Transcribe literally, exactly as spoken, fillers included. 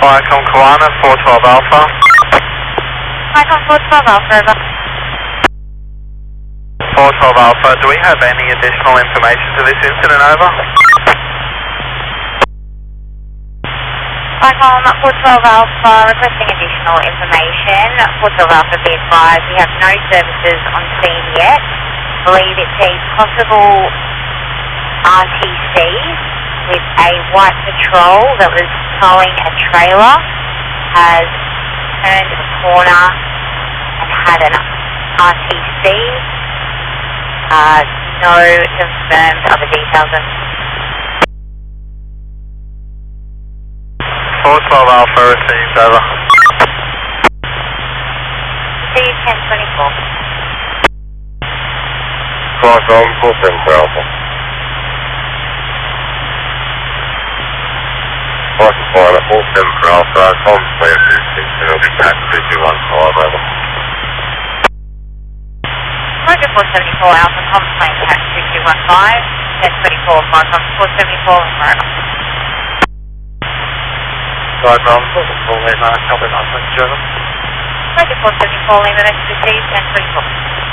Viacom Kiwana, four twelve Alpha. Viacom four twelve Alpha, over. four twelve Alpha, do we have any additional information to this incident, over? Viacom four twelve Alpha, requesting additional information. four twelve Alpha, be advised, we have no services on scene yet. I believe it's a possible R T C with a white patrol that was towing a trailer, has turned a corner and had an R T C. Uh, no confirmed other details. four twelve Alpha received, over. Received ten twenty-four. Viacom four seven Alpha. Viacom Kiwana, four seven Alpha, comms clear two six, and it'll be back to two one five, over. Roger four seventy-four Alpha, comms plane tax two two one five, ten twenty-four, Viacom four seventy-four, over. Viacom four seventy-four Lima, Calvin Alpha, German. Roger four seventy-four Lima, message received ten twenty-four.